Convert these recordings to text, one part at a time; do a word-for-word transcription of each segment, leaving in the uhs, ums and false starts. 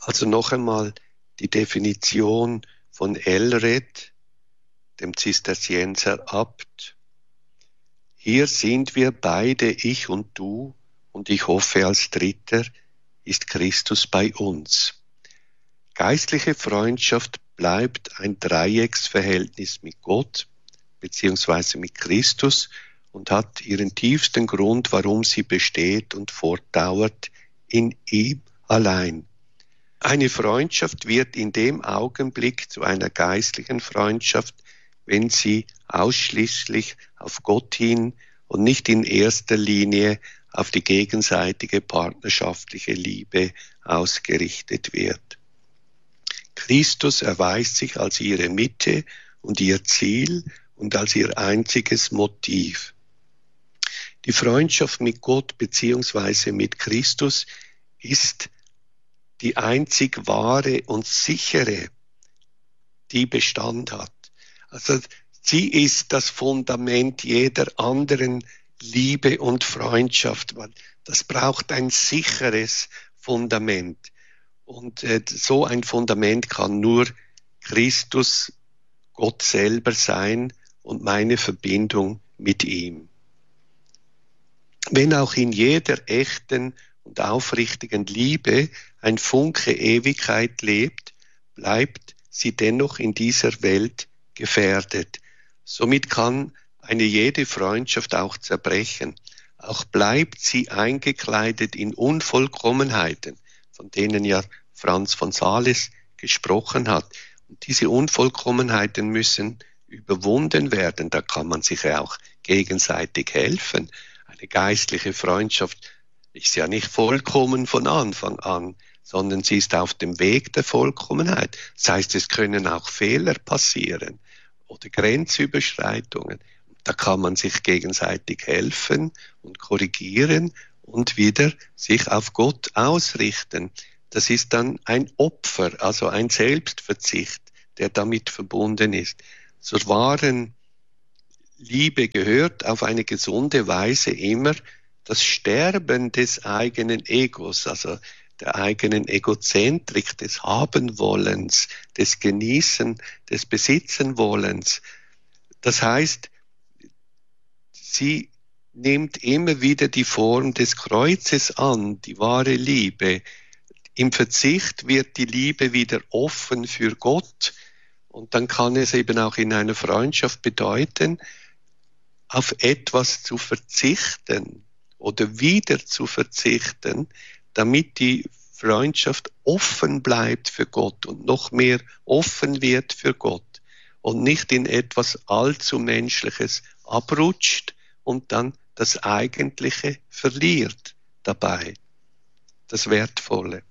Also noch einmal die Definition von Elred, dem Zisterzienser Abt. Hier sind wir beide, ich und du, und ich hoffe als Dritter ist Christus bei uns. Geistliche Freundschaft bleibt ein Dreiecksverhältnis mit Gott bzw. mit Christus und hat ihren tiefsten Grund, warum sie besteht und fortdauert, in ihm allein. Eine Freundschaft wird in dem Augenblick zu einer geistlichen Freundschaft, wenn sie ausschließlich auf Gott hin und nicht in erster Linie auf die gegenseitige partnerschaftliche Liebe ausgerichtet wird. Christus erweist sich als ihre Mitte und ihr Ziel und als ihr einziges Motiv. Die Freundschaft mit Gott bzw. mit Christus ist die einzig wahre und sichere, die Bestand hat. Also sie ist das Fundament jeder anderen Liebe und Freundschaft. Das braucht ein sicheres Fundament. Und äh, so ein Fundament kann nur Christus, Gott selber sein und meine Verbindung mit ihm. Wenn auch in jeder echten und aufrichtigen Liebe ein Funke Ewigkeit lebt, bleibt sie dennoch in dieser Welt gefährdet. Somit kann eine jede Freundschaft auch zerbrechen. Auch bleibt sie eingekleidet in Unvollkommenheiten, von denen ja Franz von Sales gesprochen hat. Und diese Unvollkommenheiten müssen überwunden werden. Da kann man sich ja auch gegenseitig helfen. Eine geistliche Freundschaft ist ja nicht vollkommen von Anfang an, sondern sie ist auf dem Weg der Vollkommenheit. Das heißt, es können auch Fehler passieren oder Grenzüberschreitungen. Da kann man sich gegenseitig helfen und korrigieren und wieder sich auf Gott ausrichten. Das ist dann ein Opfer, also ein Selbstverzicht, der damit verbunden ist. Zur wahren Liebe gehört auf eine gesunde Weise immer das Sterben des eigenen Egos, also der eigenen Egozentrik, des Habenwollens, des Genießen, des Besitzenwollens. Das heißt, sie nimmt immer wieder die Form des Kreuzes an, die wahre Liebe. Im Verzicht wird die Liebe wieder offen für Gott und dann kann es eben auch in einer Freundschaft bedeuten, auf etwas zu verzichten oder wieder zu verzichten, damit die Freundschaft offen bleibt für Gott und noch mehr offen wird für Gott und nicht in etwas allzu Menschliches abrutscht und dann das Eigentliche verliert dabei, das Wertvolle.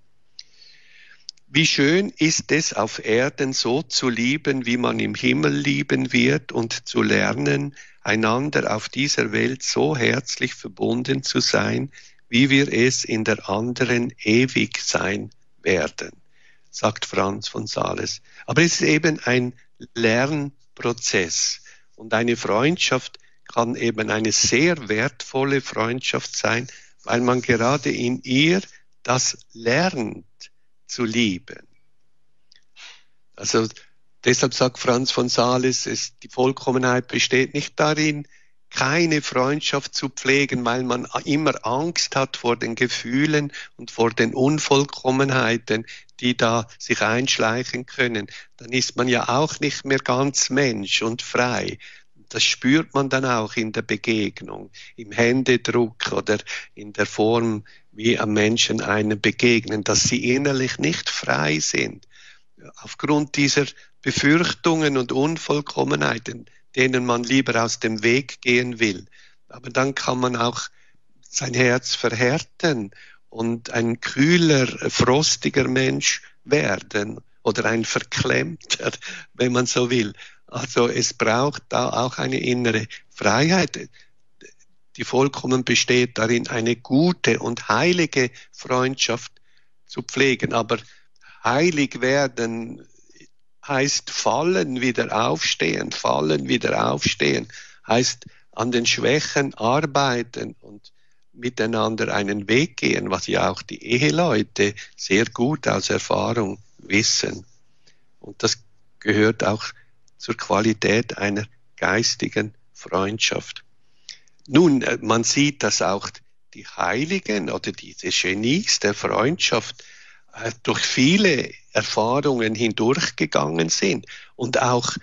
Wie schön ist es, auf Erden so zu lieben, wie man im Himmel lieben wird und zu lernen, einander auf dieser Welt so herzlich verbunden zu sein, wie wir es in der anderen ewig sein werden, sagt Franz von Sales. Aber es ist eben ein Lernprozess und eine Freundschaft kann eben eine sehr wertvolle Freundschaft sein, weil man gerade in ihr das lernt zu lieben. Also deshalb sagt Franz von Sales, es, die Vollkommenheit besteht nicht darin, keine Freundschaft zu pflegen, weil man immer Angst hat vor den Gefühlen und vor den Unvollkommenheiten, die da sich einschleichen können. Dann ist man ja auch nicht mehr ganz Mensch und frei. Das spürt man dann auch in der Begegnung, im Händedruck oder in der Form, wie am Menschen einem begegnen, dass sie innerlich nicht frei sind. Aufgrund dieser Befürchtungen und Unvollkommenheiten, denen man lieber aus dem Weg gehen will. Aber dann kann man auch sein Herz verhärten und ein kühler, frostiger Mensch werden oder ein verklemmter, wenn man so will. Also es braucht da auch eine innere Freiheit, die vollkommen besteht darin, eine gute und heilige Freundschaft zu pflegen. Aber heilig werden heißt fallen, wieder aufstehen, fallen, wieder aufstehen, heißt an den Schwächen arbeiten und miteinander einen Weg gehen, was ja auch die Eheleute sehr gut aus Erfahrung wissen. Und das gehört auch zur Qualität einer geistigen Freundschaft. Nun, man sieht, dass auch die Heiligen oder diese Genies der Freundschaft durch viele Erfahrungen hindurchgegangen sind und auch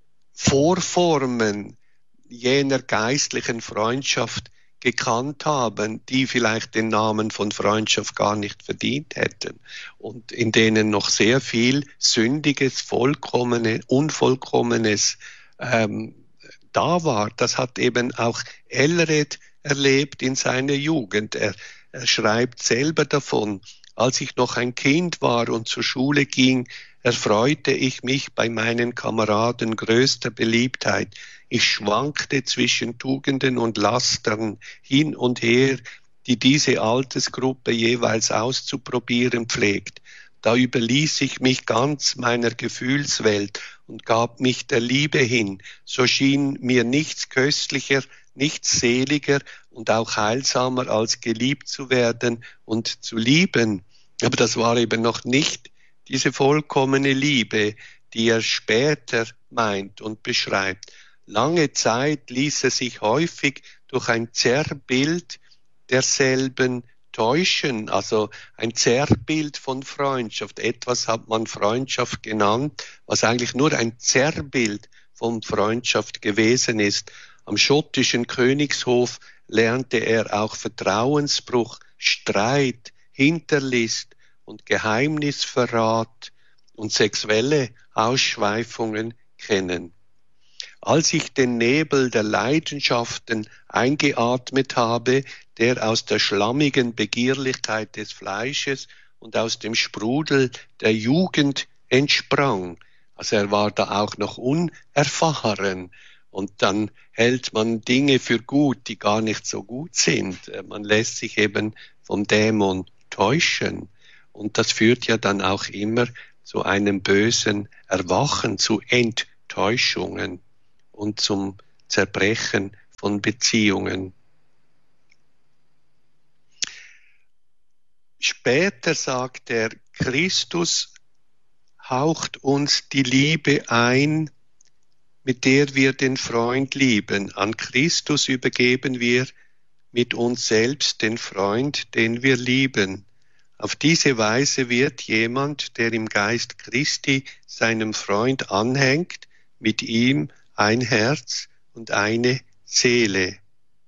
Vorformen jener geistlichen Freundschaft gekannt haben, die vielleicht den Namen von Freundschaft gar nicht verdient hätten und in denen noch sehr viel Sündiges, Vollkommenes, Unvollkommenes ähm, da war. Das hat eben auch Elred erlebt in seiner Jugend. Er, er schreibt selber davon: Als ich noch ein Kind war und zur Schule ging, erfreute ich mich bei meinen Kameraden größter Beliebtheit. Ich schwankte zwischen Tugenden und Lastern hin und her, die diese Altersgruppe jeweils auszuprobieren pflegt. Da überließ ich mich ganz meiner Gefühlswelt und gab mich der Liebe hin. So schien mir nichts köstlicher, nichts seliger und auch heilsamer, als geliebt zu werden und zu lieben. Aber das war eben noch nicht diese vollkommene Liebe, die er später meint und beschreibt. Lange Zeit ließ er sich häufig durch ein Zerrbild derselben täuschen, also ein Zerrbild von Freundschaft. Etwas hat man Freundschaft genannt, was eigentlich nur ein Zerrbild von Freundschaft gewesen ist. Am schottischen Königshof lernte er auch Vertrauensbruch, Streit, Hinterlist und Geheimnisverrat und sexuelle Ausschweifungen kennen. Als ich den Nebel der Leidenschaften eingeatmet habe, der aus der schlammigen Begierlichkeit des Fleisches und aus dem Sprudel der Jugend entsprang, also er war da auch noch unerfahren, und dann hält man Dinge für gut, die gar nicht so gut sind. Man lässt sich eben vom Dämon täuschen. Und das führt ja dann auch immer zu einem bösen Erwachen, zu Enttäuschungen und zum Zerbrechen von Beziehungen. Später sagt er, Christus haucht uns die Liebe ein, mit der wir den Freund lieben. An Christus übergeben wir mit uns selbst den Freund, den wir lieben. Auf diese Weise wird jemand, der im Geist Christi seinem Freund anhängt, mit ihm ein Herz und eine Seele.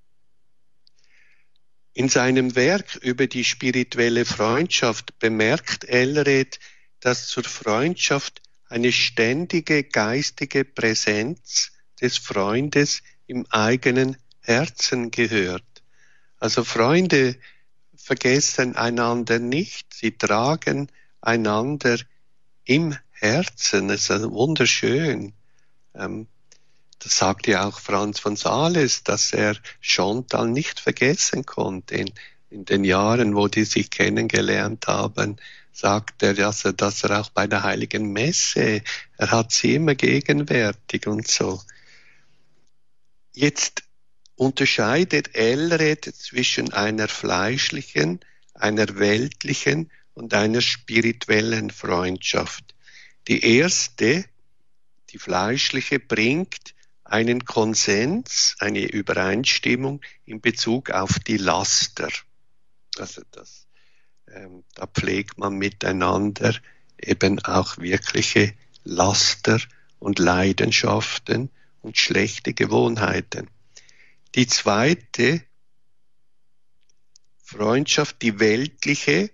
In seinem Werk über die spirituelle Freundschaft bemerkt Elred, dass zur Freundschaft eine ständige geistige Präsenz des Freundes im eigenen Herzen gehört. Also Freunde vergessen einander nicht, sie tragen einander im Herzen. Das ist wunderschön. Ähm, das sagt ja auch Franz von Sales, dass er Chantal nicht vergessen konnte. In, in den Jahren, wo die sich kennengelernt haben, sagt er, dass er, dass er auch bei der Heiligen Messe, er hat sie immer gegenwärtig und so. Jetzt unterscheidet Elred zwischen einer fleischlichen, einer weltlichen und einer spirituellen Freundschaft. Die erste, die fleischliche, bringt einen Konsens, eine Übereinstimmung in Bezug auf die Laster. Also das, ähm, da pflegt man miteinander eben auch wirkliche Laster und Leidenschaften und schlechte Gewohnheiten. Die zweite Freundschaft, die weltliche,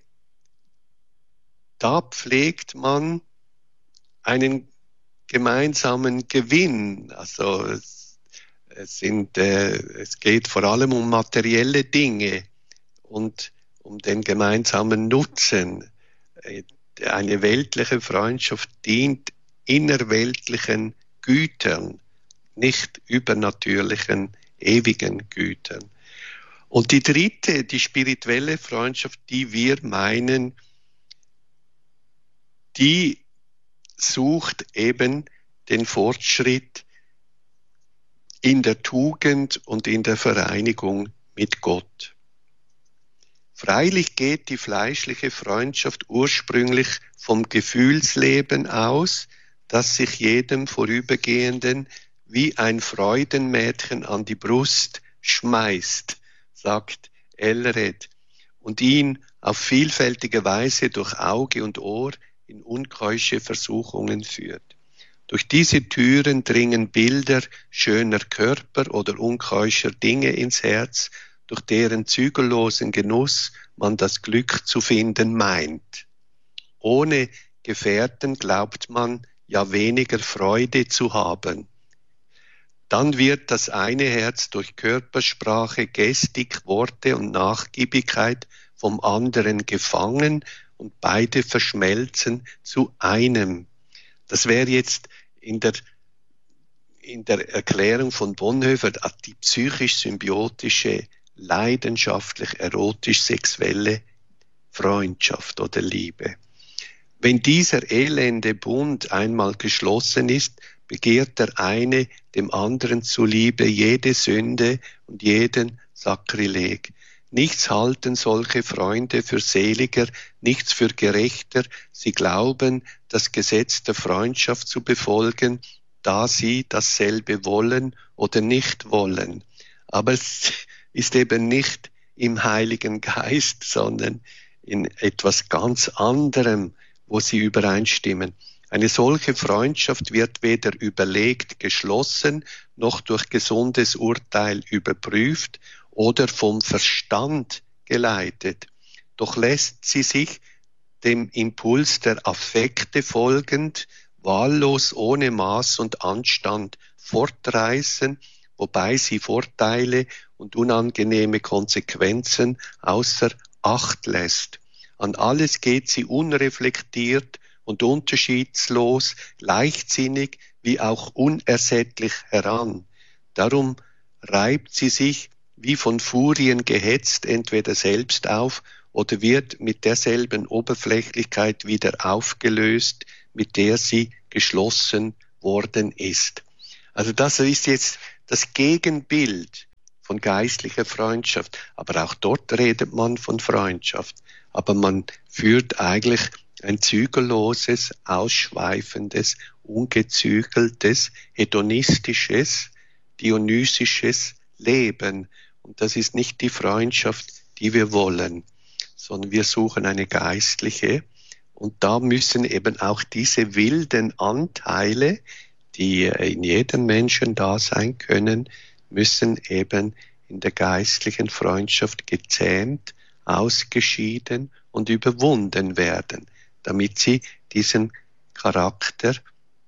da pflegt man einen gemeinsamen Gewinn. Also es, es, sind, äh, es geht vor allem um materielle Dinge und um den gemeinsamen Nutzen. Eine weltliche Freundschaft dient innerweltlichen Gütern, nicht übernatürlichen, ewigen Gütern. Und die dritte, die spirituelle Freundschaft, die wir meinen, die sucht eben den Fortschritt in der Tugend und in der Vereinigung mit Gott. Freilich geht die fleischliche Freundschaft ursprünglich vom Gefühlsleben aus, das sich jedem Vorübergehenden wie ein Freudenmädchen an die Brust schmeißt, sagt Elred, und ihn auf vielfältige Weise durch Auge und Ohr in unkeusche Versuchungen führt. Durch diese Türen dringen Bilder schöner Körper oder unkeuscher Dinge ins Herz, durch deren zügellosen Genuss man das Glück zu finden meint. Ohne Gefährten glaubt man ja weniger Freude zu haben. Dann wird das eine Herz durch Körpersprache, Gestik, Worte und Nachgiebigkeit vom anderen gefangen und beide verschmelzen zu einem. Das wäre jetzt in der, in der Erklärung von Bonhoeffer die psychisch-symbiotische, leidenschaftlich-erotisch-sexuelle Freundschaft oder Liebe. Wenn dieser elende Bund einmal geschlossen ist, begehrt der eine dem anderen zuliebe jede Sünde und jeden Sakrileg. Nichts halten solche Freunde für seliger, nichts für gerechter. Sie glauben, das Gesetz der Freundschaft zu befolgen, da sie dasselbe wollen oder nicht wollen. Aber es ist eben nicht im Heiligen Geist, sondern in etwas ganz anderem, wo sie übereinstimmen. Eine solche Freundschaft wird weder überlegt geschlossen, noch durch gesundes Urteil überprüft oder vom Verstand geleitet. Doch lässt sie sich dem Impuls der Affekte folgend, wahllos ohne Maß und Anstand fortreißen, wobei sie Vorteile und unangenehme Konsequenzen außer Acht lässt. An alles geht sie unreflektiert und unterschiedslos, leichtsinnig wie auch unersättlich heran. Darum reibt sie sich wie von Furien gehetzt entweder selbst auf oder wird mit derselben Oberflächlichkeit wieder aufgelöst, mit der sie geschlossen worden ist. Also das ist jetzt das Gegenbild von geistlicher Freundschaft. Aber auch dort redet man von Freundschaft. Aber man führt eigentlich ein zügelloses, ausschweifendes, ungezügeltes, hedonistisches, dionysisches Leben. Und das ist nicht die Freundschaft, die wir wollen, sondern wir suchen eine geistliche. Und da müssen eben auch diese wilden Anteile, die in jedem Menschen da sein können, müssen eben in der geistlichen Freundschaft gezähmt, ausgeschieden und überwunden werden, damit sie diesen Charakter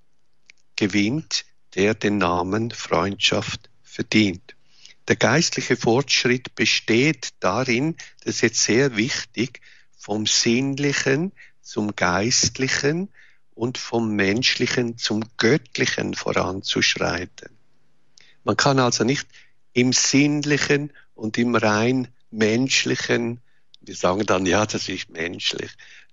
gewinnt, der den Namen Freundschaft verdient. Der geistliche Fortschritt besteht darin, das ist jetzt sehr wichtig, vom Sinnlichen zum Geistlichen und vom Menschlichen zum Göttlichen voranzuschreiten. Man kann also nicht im Sinnlichen und im rein Menschlichen, wir sagen dann, ja, das ist menschlich,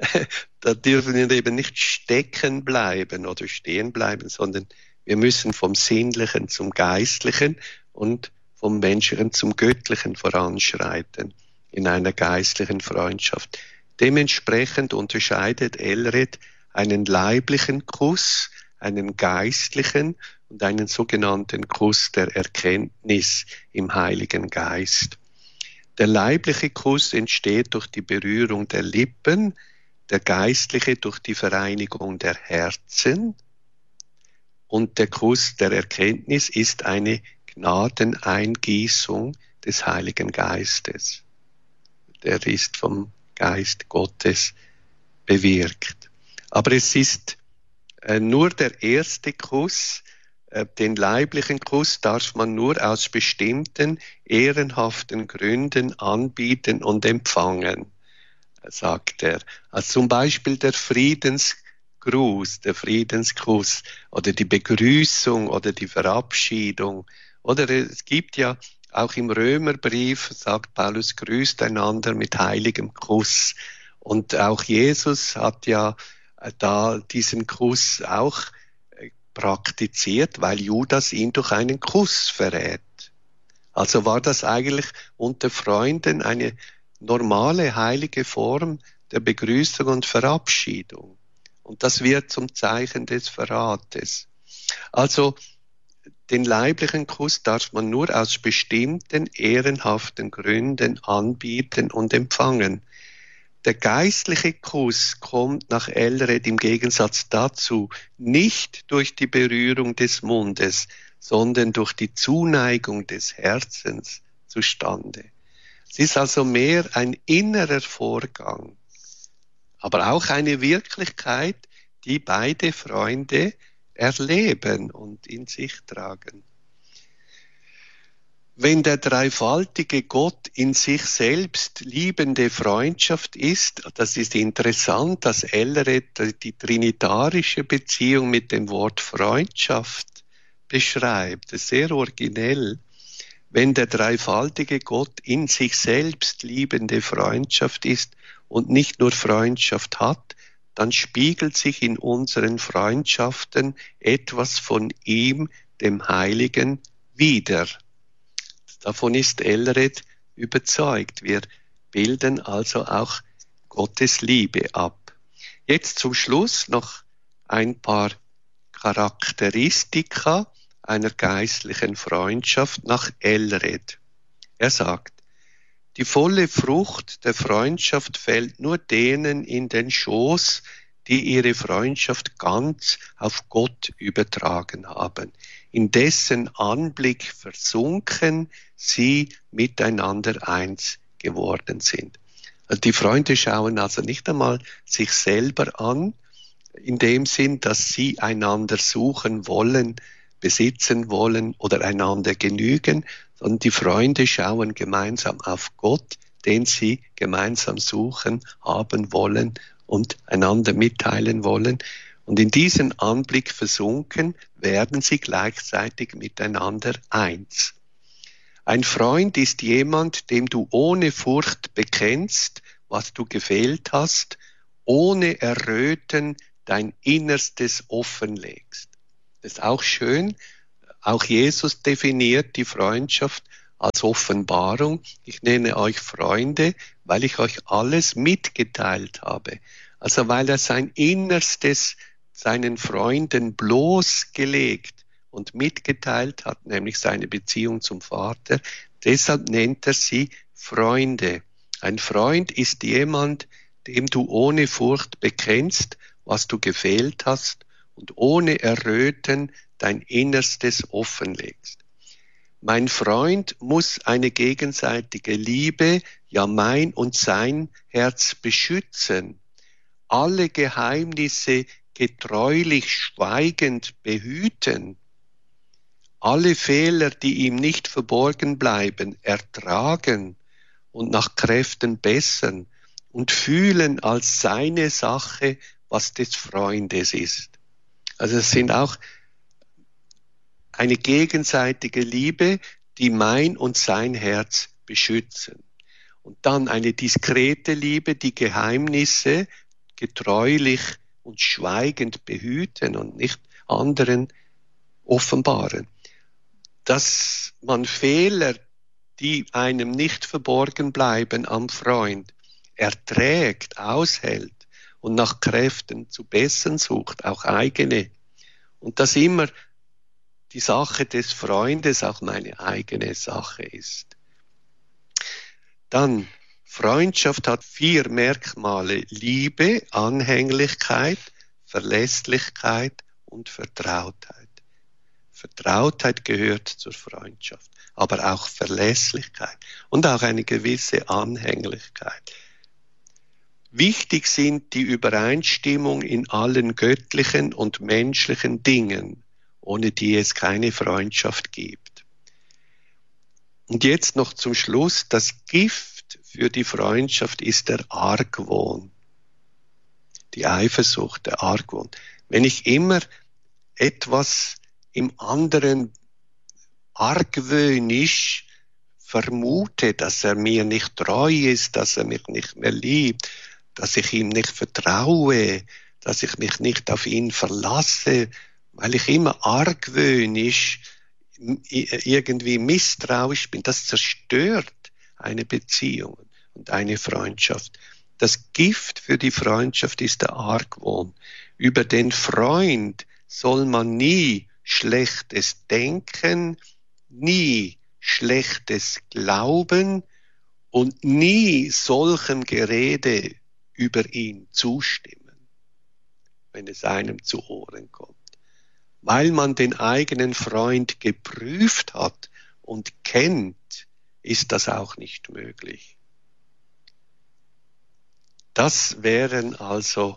da dürfen wir eben nicht stecken bleiben oder stehen bleiben, sondern wir müssen vom Sinnlichen zum Geistlichen und vom Menschlichen zum Göttlichen voranschreiten in einer geistlichen Freundschaft. Dementsprechend unterscheidet Elred einen leiblichen Kuss, einen geistlichen und einen sogenannten Kuss der Erkenntnis im Heiligen Geist. Der leibliche Kuss entsteht durch die Berührung der Lippen, der geistliche durch die Vereinigung der Herzen und der Kuss der Erkenntnis ist eine Gnadeneingießung des Heiligen Geistes. Der ist vom Geist Gottes bewirkt. Aber es ist äh, nur der erste Kuss, äh, den leiblichen Kuss darf man nur aus bestimmten ehrenhaften Gründen anbieten und empfangen, sagt er. Also zum Beispiel der Friedensgruß, der Friedenskuss oder die Begrüßung oder die Verabschiedung. Oder es gibt ja auch im Römerbrief, sagt Paulus, grüßt einander mit heiligem Kuss. Und auch Jesus hat ja da diesen Kuss auch praktiziert, weil Judas ihn durch einen Kuss verrät. Also war das eigentlich unter Freunden eine normale heilige Form der Begrüßung und Verabschiedung. Und das wird zum Zeichen des Verrates. Also den leiblichen Kuss darf man nur aus bestimmten ehrenhaften Gründen anbieten und empfangen. Der geistliche Kuss kommt nach Elred im Gegensatz dazu nicht durch die Berührung des Mundes, sondern durch die Zuneigung des Herzens zustande. Es ist also mehr ein innerer Vorgang, aber auch eine Wirklichkeit, die beide Freunde erleben und in sich tragen. Wenn der dreifaltige Gott in sich selbst liebende Freundschaft ist, das ist interessant, dass Elred die trinitarische Beziehung mit dem Wort Freundschaft beschreibt. Das ist sehr originell. Wenn der dreifaltige Gott in sich selbst liebende Freundschaft ist und nicht nur Freundschaft hat, dann spiegelt sich in unseren Freundschaften etwas von ihm, dem Heiligen, wider. Davon ist Elred überzeugt. Wir bilden also auch Gottes Liebe ab. Jetzt zum Schluss noch ein paar Charakteristika einer geistlichen Freundschaft nach Elred. Er sagt, die volle Frucht der Freundschaft fällt nur denen in den Schoß, die ihre Freundschaft ganz auf Gott übertragen haben, in dessen Anblick versunken sie miteinander eins geworden sind. Also die Freunde schauen also nicht einmal sich selber an, in dem Sinn, dass sie einander suchen wollen, besitzen wollen oder einander genügen, sondern die Freunde schauen gemeinsam auf Gott, den sie gemeinsam suchen, haben wollen und einander mitteilen wollen. Und in diesen Anblick versunken, werden sie gleichzeitig miteinander eins. Ein Freund ist jemand, dem du ohne Furcht bekennst, was du gefehlt hast, ohne Erröten dein Innerstes offenlegst. Das ist auch schön. Auch Jesus definiert die Freundschaft als Offenbarung. Ich nenne euch Freunde, weil ich euch alles mitgeteilt habe. Also weil er sein Innerstes seinen Freunden bloßgelegt und mitgeteilt hat, nämlich seine Beziehung zum Vater. Deshalb nennt er sie Freunde. Ein Freund ist jemand, dem du ohne Furcht bekennst, was du gefehlt hast und ohne Erröten dein Innerstes offenlegst. Mein Freund muss eine gegenseitige Liebe, ja mein und sein Herz beschützen, alle Geheimnisse getreulich schweigend behüten, alle Fehler, die ihm nicht verborgen bleiben, ertragen und nach Kräften bessern und fühlen als seine Sache, was des Freundes ist. Also es sind auch eine gegenseitige Liebe, die mein und sein Herz beschützen. Und dann eine diskrete Liebe, die Geheimnisse getreulich und schweigend behüten und nicht anderen offenbaren. Dass man Fehler, die einem nicht verborgen bleiben am Freund, erträgt, aushält und nach Kräften zu bessern sucht, auch eigene. Und dass immer die Sache des Freundes auch meine eigene Sache ist. Dann, Freundschaft hat vier Merkmale: Liebe, Anhänglichkeit, Verlässlichkeit und Vertrautheit. Vertrautheit gehört zur Freundschaft, aber auch Verlässlichkeit und auch eine gewisse Anhänglichkeit. Wichtig sind die Übereinstimmung in allen göttlichen und menschlichen Dingen, ohne die es keine Freundschaft gibt. Und jetzt noch zum Schluss, das Gift für die Freundschaft ist der Argwohn, die Eifersucht, der Argwohn. Wenn ich immer etwas im anderen argwöhnisch vermute, dass er mir nicht treu ist, dass er mich nicht mehr liebt, dass ich ihm nicht vertraue, dass ich mich nicht auf ihn verlasse, weil ich immer argwöhnisch irgendwie misstrauisch bin, das zerstört eine Beziehung. und eine Freundschaft. Das Gift für die Freundschaft ist der Argwohn. Über den Freund soll man nie Schlechtes denken, nie Schlechtes glauben und nie solchem Gerede über ihn zustimmen, wenn es einem zu Ohren kommt. Weil man den eigenen Freund geprüft hat und kennt, ist das auch nicht möglich. Das wären also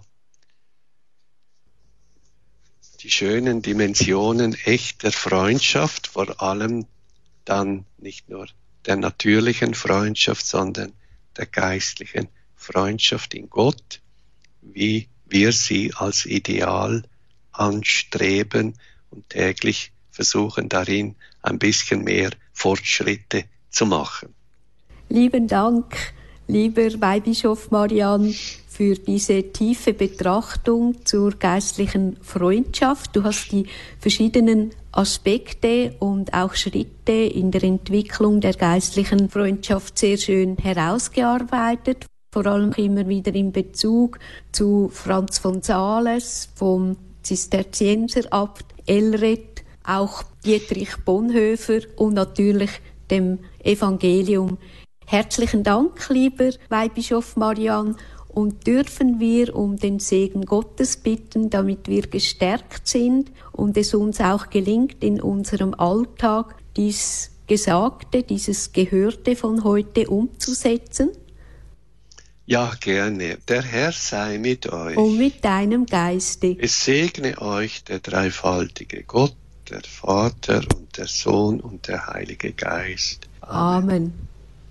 die schönen Dimensionen echter Freundschaft, vor allem dann nicht nur der natürlichen Freundschaft, sondern der geistlichen Freundschaft in Gott, wie wir sie als Ideal anstreben und täglich versuchen darin ein bisschen mehr Fortschritte zu machen. Lieben Dank, lieber Weihbischof Marian, für diese tiefe Betrachtung zur geistlichen Freundschaft. Du hast die verschiedenen Aspekte und auch Schritte in der Entwicklung der geistlichen Freundschaft sehr schön herausgearbeitet. Vor allem immer wieder in Bezug zu Franz von Sales, vom Zisterzienserabt Elred, auch Dietrich Bonhoeffer und natürlich dem Evangelium. Herzlichen Dank, lieber Weihbischof Marian, und dürfen wir um den Segen Gottes bitten, damit wir gestärkt sind und es uns auch gelingt, in unserem Alltag dies Gesagte, dieses Gehörte von heute umzusetzen? Ja, gerne. Der Herr sei mit euch. Und mit deinem Geiste. Es segne euch der dreifaltige Gott, der Vater und der Sohn und der Heilige Geist. Amen. Amen.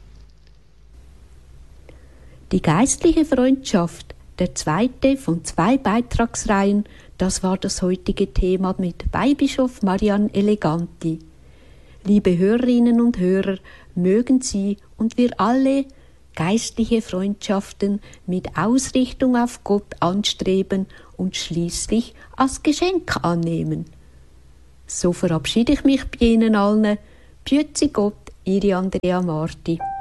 Die geistliche Freundschaft, der zweite von zwei Beitragsreihen, das war das heutige Thema mit Weihbischof Marian Eleganti. Liebe Hörerinnen und Hörer, mögen Sie und wir alle geistliche Freundschaften mit Ausrichtung auf Gott anstreben und schließlich als Geschenk annehmen. So verabschiede ich mich bei Ihnen allen. Pützi Gott, Ihre Andrea Marti.